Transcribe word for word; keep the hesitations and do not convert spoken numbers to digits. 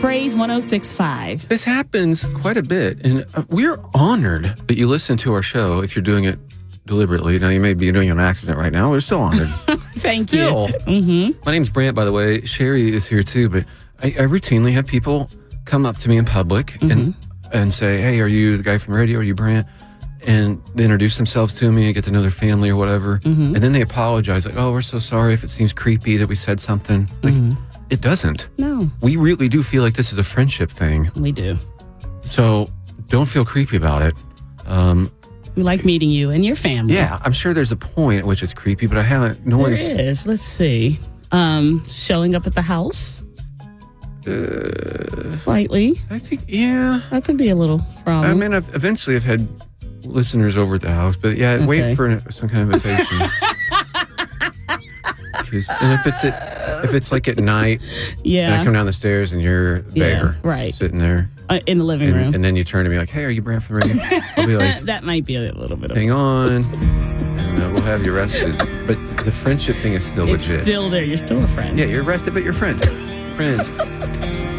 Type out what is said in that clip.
Praise one oh six point five. This happens quite a bit, and we're honored that you listen to our show if you're doing it deliberately. Now, you may be doing it on accident right now. We're still honored. Thank still. you. Mm-hmm. My name's Brant, by the way. Sherry is here, too, but I, I routinely have people come up to me in public mm-hmm. and and say, hey, are you the guy from the radio? Are you Brant? And they introduce themselves to me and get to know their family or whatever. Mm-hmm. And then they apologize, like, oh, we're so sorry if it seems creepy that we said something. Like, mm-hmm. it doesn't. No. We really do feel like this is a friendship thing. We do. So don't feel creepy about it. Um, we like meeting you and your family. Yeah, I'm sure there's a point at which it's creepy, but I haven't, no there one's... There is. Let's see. Um, showing up at the house? Uh, Slightly. I think, yeah. That could be a little problem. I mean, I've, eventually I've had listeners over at the house, but yeah, okay. wait for an, some kind of invitation. And if it's at, if it's like at night, yeah, and I come down the stairs and you're there, yeah, right, sitting there uh, in the living and, room, and then you turn to me like, "Hey, are you Brant from the radio?" I'll be like, "That might be a little bit." Hang of on, and uh, we'll have you arrested. But the friendship thing is still it's legit. Still there. You're still a friend. Yeah, you're arrested, but you're a friend. Friend.